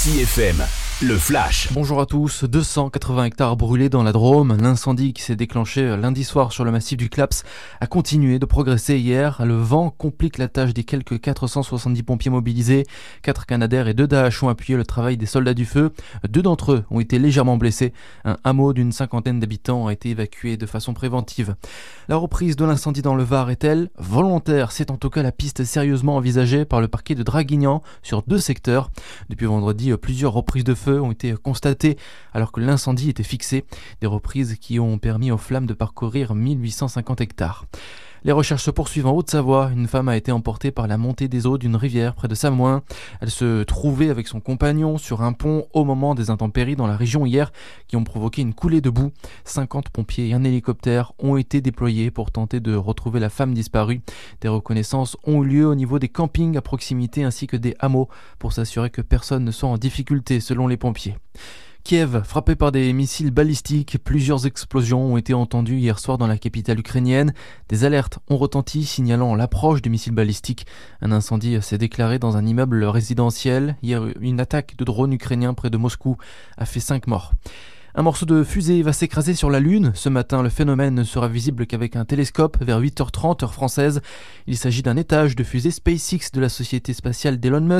Ici FM, le flash. Bonjour à tous, 280 hectares brûlés dans la Drôme. L'incendie qui s'est déclenché lundi soir sur le massif du Claps a continué de progresser hier. Le vent complique la tâche des quelques 470 pompiers mobilisés. 4 Canadair et 2 Dash ont appuyé le travail des soldats du feu. 2 d'entre eux ont été légèrement blessés. Un hameau d'une 50aine d'habitants a été évacué de façon préventive. La reprise de l'incendie dans le Var est-elle volontaire? C'est en tout cas la piste sérieusement envisagée par le parquet de Draguignan sur 2 secteurs. Depuis vendredi, plusieurs reprises de feu ont été constatées alors que l'incendie était fixé. Des reprises qui ont permis aux flammes de parcourir 1850 hectares. Les recherches se poursuivent en Haute-Savoie. Une femme a été emportée par la montée des eaux d'une rivière près de Samoin. Elle se trouvait avec son compagnon sur un pont au moment des intempéries dans la région hier qui ont provoqué une coulée de boue. 50 pompiers et un hélicoptère ont été déployés pour tenter de retrouver la femme disparue. Des reconnaissances ont eu lieu au niveau des campings à proximité ainsi que des hameaux pour s'assurer que personne ne soit en difficulté selon les pompiers. Kiev, frappé par des missiles balistiques, plusieurs explosions ont été entendues hier soir dans la capitale ukrainienne. Des alertes ont retenti signalant l'approche des missiles balistiques. Un incendie s'est déclaré dans un immeuble résidentiel. Hier, une attaque de drones ukrainiens près de Moscou a fait 5 morts. Un morceau de fusée va s'écraser sur la Lune. Ce matin, le phénomène ne sera visible qu'avec un télescope vers 8h30 heure française. Il s'agit d'un étage de fusée SpaceX de la société spatiale d'Elon Musk.